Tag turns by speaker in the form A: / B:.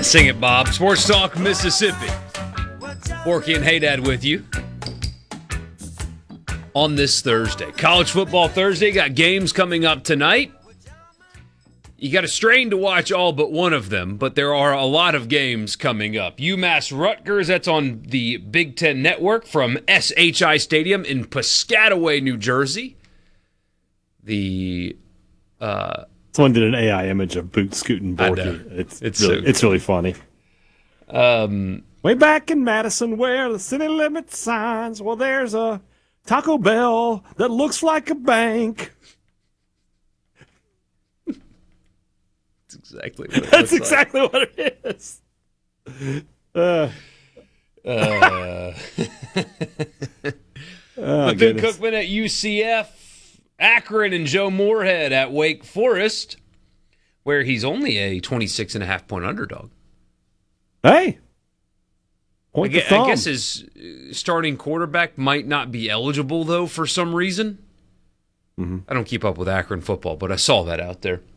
A: Sing it, Bob. Sports Talk Mississippi. Borky and Haydad with you on this Thursday. College football Thursday. Got games coming up tonight. You got a strain to watch all but one of them, but there are a lot of games coming up. UMass Rutgers, that's on the Big Ten Network from SHI Stadium in Piscataway, New Jersey.
B: Someone did an AI image of Boot Scootin' Borky. It's really funny. Way back in Madison, where the city limit signs, well, there's a Taco Bell that looks like a bank.
A: That's exactly what it is. Ben Cookman at UCF, Akron, and Joe Moorhead at Wake Forest, where he's only a 26.5-point underdog.
B: Hey.
A: I guess his starting quarterback might not be eligible, though, for some reason. Mm-hmm. I don't keep up with Akron football, but I saw that out there.